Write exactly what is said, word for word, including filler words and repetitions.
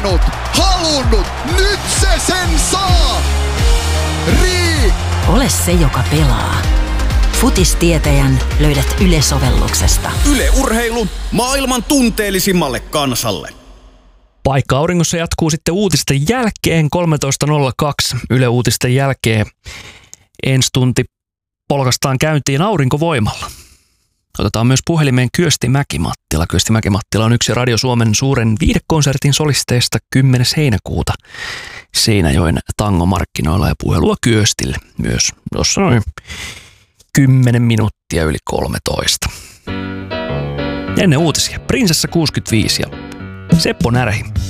odottanut, halunnut, nyt se sen saa! Riik! Ole se, joka pelaa. Futistietäjän löydät Yle-sovelluksesta. Yle Urheilu maailman tunteellisimmalle kansalle. Paikka auringossa jatkuu sitten uutisten jälkeen kolmetoista nolla kaksi. Yle Uutisten jälkeen ensi tunti polkastaan käyntiin aurinkovoimalla. Otetaan myös puhelimeen Kyösti Mäki-Mattila. Kyösti Mäki-Mattila on yksi Radio Suomen suuren viihdekonsertin solisteista kymmenes heinäkuuta Seinäjoen tangomarkkinoilla, ja puhelua Kyöstille myös tuossa noin kymmenen minuuttia yli kolmetoista. Ennen uutisia Prinsessa kuusikymmentäviisi ja Seppo Närhi.